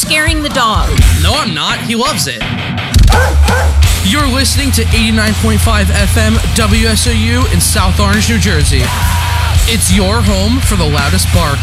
scaring the dog. No, I'm not. He loves it. You're listening to 89.5 FM WSOU in South Orange, New Jersey. It's your home for the loudest bark.